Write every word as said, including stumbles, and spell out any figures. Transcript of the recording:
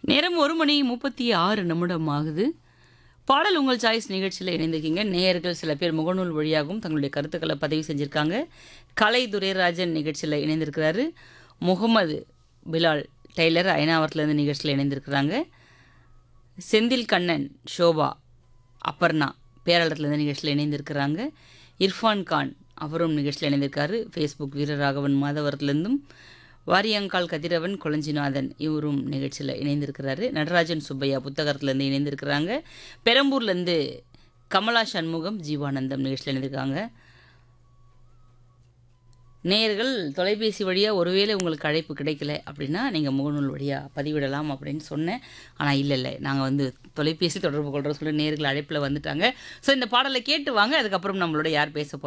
நேரம் ஒரு மணி முப்பத்தி ஆறு நிமிடம் ஆகுது. பாடல் உங்கள் சாய்ஸ் நிகழ்ச்சியில இணைந்திருக்கீங்க. நேயர்கள் சில பேர் முகநூல் வழியாகவும் தங்களுடைய கருத்துக்கள பதிவு செஞ்சிருக்காங்க. கலை துரைராஜன் நிகழ்ச்சியில இணைந்திருக்கிறாரு. முகமது பிலால் டெய்லர் அயனாவரத்துலேருந்து நிகழ்ச்சியில இணைந்திருக்கிறாங்க. செந்தில் கண்ணன், ஷோபா, அபர்ணா பேரளத்துலேருந்து நிகழ்ச்சியில இணைந்திருக்கிறாங்க. இர்ஃபான் கான் அவரும் நிகழ்ச்சியில் இணைந்திருக்காரு. ஃபேஸ்புக் வீரராகவன் மாதவரத்துலேருந்தும், வாரியங்கால் கதிரவன் கொளஞ்சிநாதன் இவரும் நிகழ்ச்சியில் இணைந்திருக்கிறாரு. நடராஜன் சுப்பையா புத்தகத்துலேருந்து இணைந்திருக்கிறாங்க. பெரம்பூர்லேருந்து கமலா சண்முகம், ஜீவானந்தம் நிகழ்ச்சியில் இணைந்திருக்காங்க. நேயர்கள் தொலைபேசி வழியாக ஒருவேளை உங்களுக்கு அழைப்பு கிடைக்கல அப்படின்னா நீங்கள் முகநூல் வழியாக பதிவிடலாம் அப்படின்னு சொன்னேன். ஆனால் இல்லை இல்லை நாங்கள் வந்து தொலைபேசி தொடர்பு கொள்கிற சொல்லி நேயர்கள் அழைப்பில் வந்துட்டாங்க. ஸோ இந்த பாடலை கேட்டு வாங்க. அதுக்கப்புறம் நம்மளோட யார் பேச போகிறாங்க